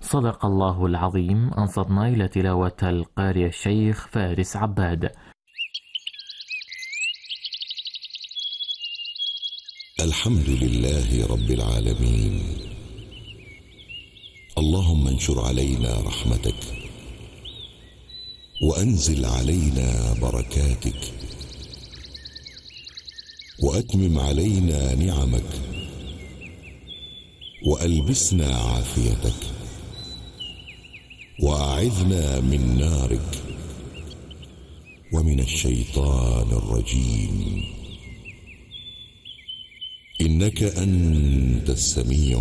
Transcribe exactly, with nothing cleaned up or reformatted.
صدق الله العظيم. أنصتنا إلى تلاوة القارئ الشيخ فارس عباد. الحمد لله رب العالمين. اللهم انشر علينا رحمتك وأنزل علينا بركاتك وأتمم علينا نعمك وألبسنا عافيتك وأعذنا من نارك ومن الشيطان الرجيم، إنك أنت السميع